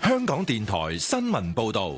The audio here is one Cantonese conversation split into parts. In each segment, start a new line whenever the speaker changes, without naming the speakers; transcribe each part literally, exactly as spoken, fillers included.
香港電台新聞報道。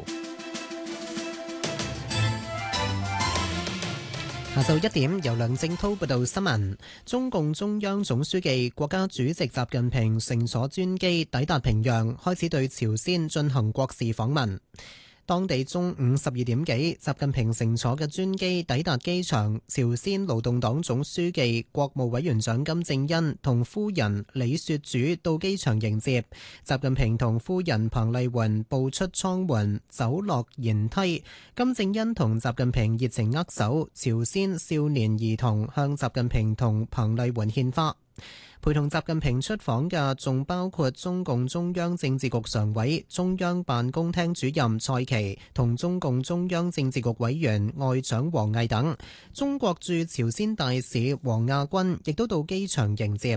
下晝一點，由梁正濤報道新聞。中共中央總書記、國家主席習近平乘坐專機抵達平壤，開始對朝鮮進行國事訪問。當地中午十二點幾，習近平乘坐嘅專機抵達機場，朝鮮勞動黨總書記、國務委員長金正恩同夫人李雪主到機場迎接。習近平同夫人彭麗媛步出艙門，走落舷梯。金正恩同習近平熱情握手，朝鮮少年兒童向習近平同彭麗媛獻花。陪同習近平出訪嘅仲包括中共中央政治局常委、中央辦公廳主任蔡奇同中共中央政治局委員外長王毅等。中國駐朝鮮大使王亞軍亦都到機場迎接。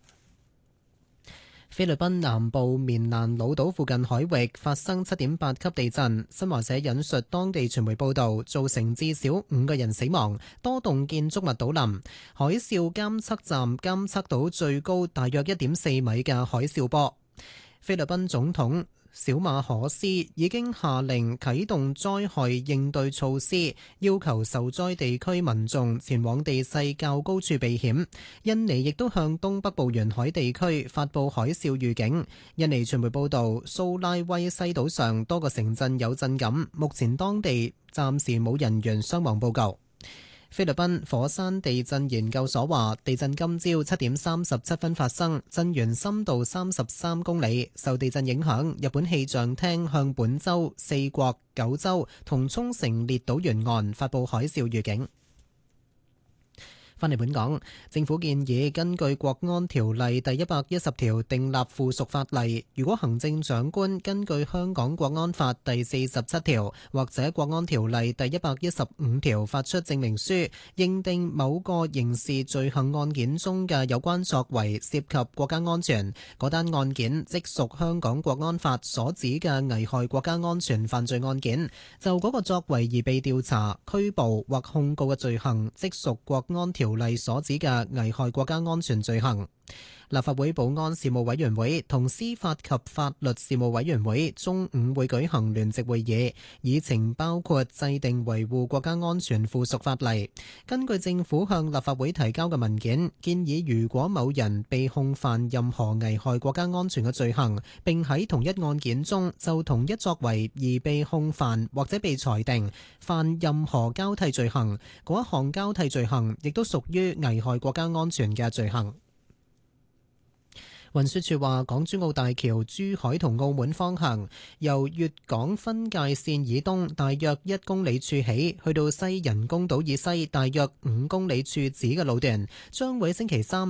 菲律賓南部棉蘭老島附近海域發生七點八級地震，新華社引述當地傳媒報導，造成至少五個人死亡，多棟建築物倒冧。海嘯監測站監測到最高大約一點四米嘅海嘯波。菲律賓總統小馬可斯已經下令啟動災害應對措施，要求受災地區民眾前往地勢較高處避險。印尼亦都向東北部沿海地區發布海嘯預警。印尼傳媒報導，蘇拉威西島上多個城鎮有震感，目前當地暫時冇人員傷亡報告。菲律賓火山地震研究所話，地震今朝七點三十七分發生，震源深度三十三公里。受地震影響，日本氣象廳向本州、四國、九州同沖繩列島沿岸發布海嘯預警。返嚟本港，政府建議根據國安條例第一百一十條訂立附屬法例，如果行政長官根據香港國安法第四十七條或者國安條例第一百一十五條發出證明書，認定某個刑事罪行案件中嘅有關作為涉及國家安全，嗰單案件即屬香港國安法所指嘅危害國家安全犯罪案件，就嗰個作為而被調查、拘捕或控告嘅罪行，即屬國安條例所指嘅危害國家安全罪行。立法會保安事務委員會同司法及法律事務委員會中午會舉行聯席會議，議程包括制定維護國家安全附屬法例。根據政府向立法會提交嘅文件，建議如果某人被控犯任何危害國家安全嘅罪行，並喺同一案件中就同一作為而被控犯或者被裁定犯任何交替罪行，嗰一項交替罪行亦都屬於危害國家安全嘅罪行。運輸署話，港珠澳大橋珠海同澳門方向由粵港分界線以東大約一公里處起，去到西人工島以西大約五公里處止嘅路段，將會星期三